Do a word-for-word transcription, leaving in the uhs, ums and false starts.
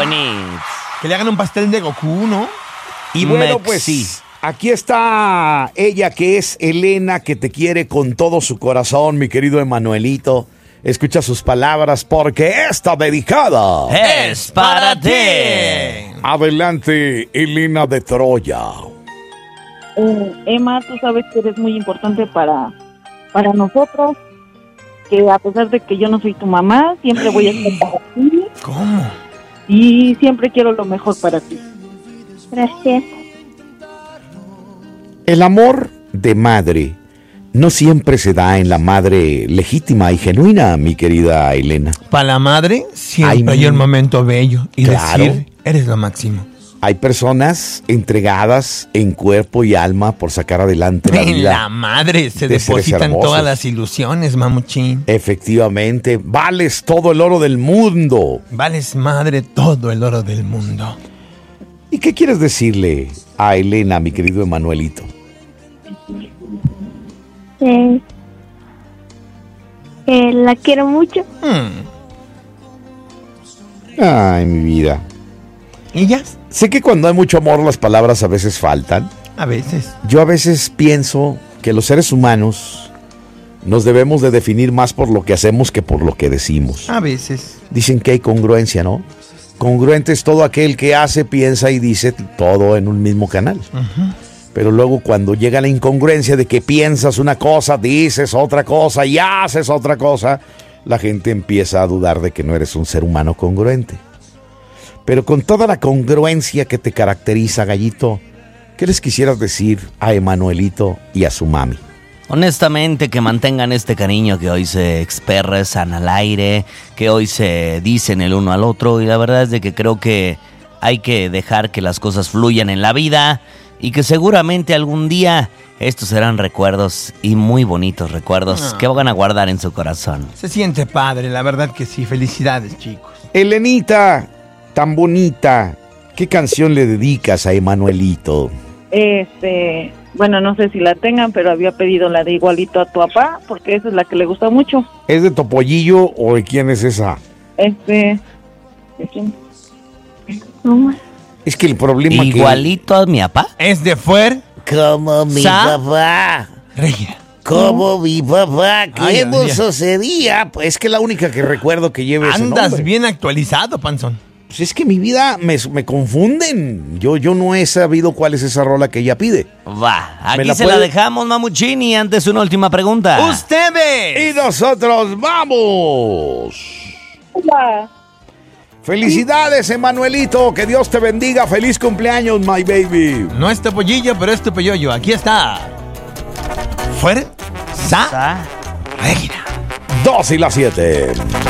bonito. Que le hagan un pastel de Goku, ¿no? Y bueno, Mexi. pues aquí está ella que es Elena, que te quiere con todo su corazón, mi querido Emanuelito. Escucha sus palabras porque está dedicada. Es para ti. Adelante, Elena de Troya. Eh, Emma, tú sabes que eres muy importante para, para nosotros, que a pesar de que yo no soy tu mamá, siempre voy a estar para ti ¿Cómo? y siempre quiero lo mejor para ti. Gracias. El amor de madre no siempre se da en la madre legítima y genuina, mi querida Elena. Para la madre, siempre Ay, hay un momento bello y claro. decir, eres lo máximo. Hay personas entregadas en cuerpo y alma por sacar adelante la En vida. la madre se de seres depositan hermosos. todas las ilusiones, mamuchín. Efectivamente, vales todo el oro del mundo. Vales madre todo el oro del mundo. ¿Y qué quieres decirle a Elena, mi querido Emanuelito? Eh, que la quiero mucho. Hmm. Ay, mi vida. ¿Y ya? Sé que cuando hay mucho amor las palabras a veces faltan. A veces. Yo a veces pienso que los seres humanos nos debemos de definir más por lo que hacemos que por lo que decimos. A veces. Dicen que hay congruencia, ¿no? Congruente es todo aquel que hace, piensa y dice todo en un mismo canal. Uh-huh. Pero luego cuando llega la incongruencia de que piensas una cosa, dices otra cosa y haces otra cosa, la gente empieza a dudar de que no eres un ser humano congruente. Pero con toda la congruencia que te caracteriza, Gallito, ¿qué les quisieras decir a Emanuelito y a su mami? Honestamente, que mantengan este cariño que hoy se expresan al aire, que hoy se dicen el uno al otro, y la verdad es de que creo que hay que dejar que las cosas fluyan en la vida y que seguramente algún día estos serán recuerdos y muy bonitos recuerdos Ah. que van a guardar en su corazón. Se siente padre, la verdad que sí. Felicidades, chicos. Elenita, tan bonita, ¿qué canción le dedicas a Emanuelito? Este, bueno, no sé si la tengan, pero había pedido la de Igualito a tu papá, porque esa es la que le gusta mucho. ¿Es de Topollillo o de quién es esa? Este, ¿de quién? ¿Cómo? Es que el problema Igualito a mi papá. Es de Fuer. que... Como mi Sa- papá, Regia. como mi papá, ¿qué Ay, nos Dios. sucedía? Pues es que la única que recuerdo que lleve ese Andas nombre. bien actualizado, panzón. Pues es que mi vida me, me confunden. Yo, yo no he sabido cuál es esa rola que ella pide. Va, aquí ¿Me la se puede- la dejamos, Mamuchini. Antes una última pregunta. ¡Ustedes! Y nosotros vamos. Hola. Felicidades, Emanuelito. Que Dios te bendiga. Feliz cumpleaños, my baby. No es Topollillo, pero es Topoyoyo. Aquí está. Fuer. Sa. Sa- Regia. Dos y las siete.